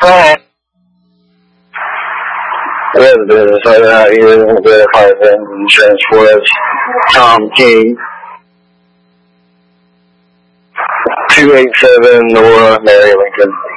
We have a business owner out here that will verify the insurance for us. Tom King, 287 Nora, Mary Lincoln.